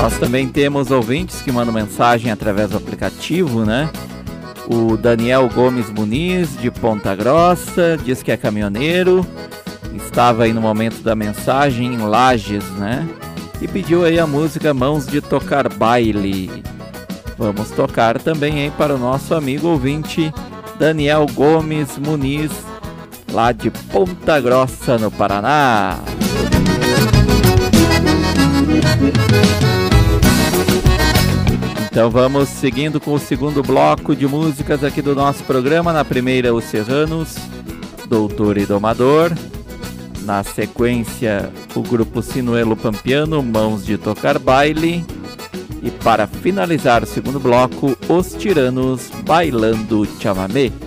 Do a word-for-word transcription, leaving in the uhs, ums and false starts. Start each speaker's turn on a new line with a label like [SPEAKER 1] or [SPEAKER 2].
[SPEAKER 1] Nós também temos ouvintes que mandam mensagem através do aplicativo, né? O Daniel Gomes Muniz, de Ponta Grossa, diz que é caminhoneiro, estava aí no momento da mensagem em Lages, né? E pediu aí a música Mãos de Tocar Baile. Vamos tocar também aí para o nosso amigo ouvinte Daniel Gomes Muniz, lá de Ponta Grossa, no Paraná. Então vamos seguindo com o segundo bloco de músicas aqui do nosso programa. Na primeira, Os Serranos, Doutor e Domador. Na sequência, o grupo Sinuelo Pampiano, Mãos de Tocar Baile. E para finalizar o segundo bloco, Os Tiranos, Bailando Chamamé.